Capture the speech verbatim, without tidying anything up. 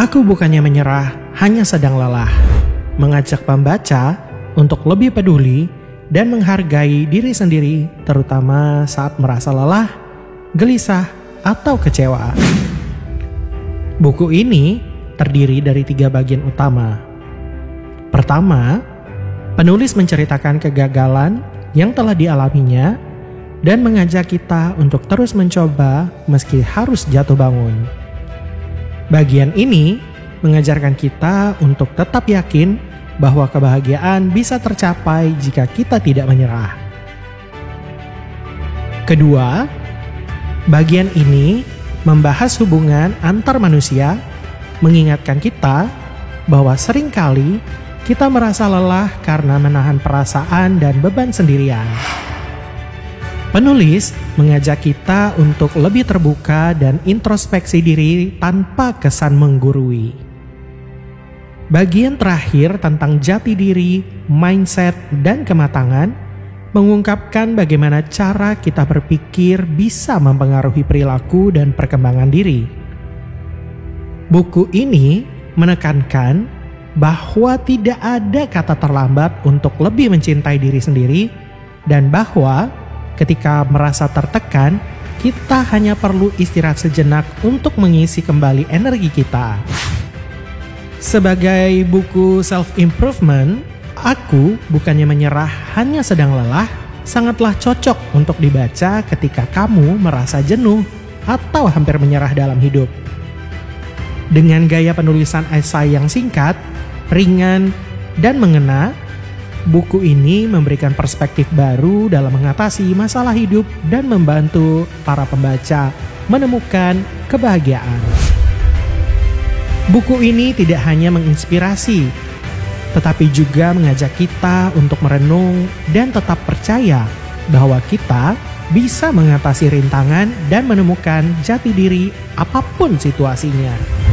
Aku bukannya menyerah, hanya sedang lelah. Mengajak pembaca untuk lebih peduli dan menghargai diri sendiri, terutama saat merasa lelah, gelisah, atau kecewa. Buku ini terdiri dari tiga bagian utama. Pertama, penulis menceritakan kegagalan yang telah dialaminya dan mengajak kita untuk terus mencoba meski harus jatuh bangun. Bagian ini mengajarkan kita untuk tetap yakin bahwa kebahagiaan bisa tercapai jika kita tidak menyerah. Kedua, bagian ini membahas hubungan antar manusia, mengingatkan kita bahwa seringkali kita merasa lelah karena menahan perasaan dan beban sendirian. Penulis mengajak kita untuk lebih terbuka dan introspeksi diri tanpa kesan menggurui. Bagian terakhir tentang jati diri, mindset, dan kematangan mengungkapkan bagaimana cara kita berpikir bisa mempengaruhi perilaku dan perkembangan diri. Buku ini menekankan bahwa tidak ada kata terlambat untuk lebih mencintai diri sendiri dan bahwa ketika merasa tertekan, kita hanya perlu istirahat sejenak untuk mengisi kembali energi kita. Sebagai buku self-improvement, Aku Bukannya Menyerah, Hanya Sedang Lelah sangatlah cocok untuk dibaca ketika kamu merasa jenuh atau hampir menyerah dalam hidup. Dengan gaya penulisan esai yang singkat, ringan, dan mengena, buku ini memberikan perspektif baru dalam mengatasi masalah hidup dan membantu para pembaca menemukan kebahagiaan. Buku ini tidak hanya menginspirasi, tetapi juga mengajak kita untuk merenung dan tetap percaya bahwa kita bisa mengatasi rintangan dan menemukan jati diri apapun situasinya.